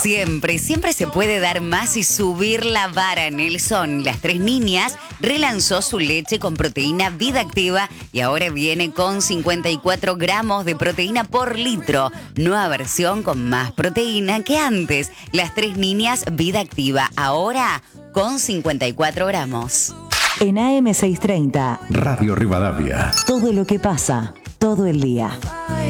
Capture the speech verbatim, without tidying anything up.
Siempre, siempre se puede dar más y subir la vara. Nelson, Las Tres Niñas, relanzó su leche con proteína Vida Activa y ahora viene con cincuenta y cuatro gramos de proteína por litro. Nueva versión con más proteína que antes. Las Tres Niñas Vida Activa, ahora con cincuenta y cuatro gramos. En A M seiscientos treinta, Radio Rivadavia. todo lo que pasa, todo el día.